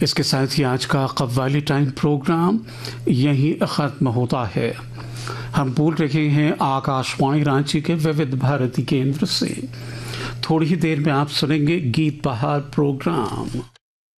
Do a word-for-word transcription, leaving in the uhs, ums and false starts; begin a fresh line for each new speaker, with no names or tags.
इसके साथ ही आज का कव्वाली टाइम प्रोग्राम यहीं ख़त्म होता है। हम बोल रहे हैं आकाशवाणी रांची के विविध भारती केंद्र से। थोड़ी ही देर में आप सुनेंगे गीत बहार प्रोग्राम।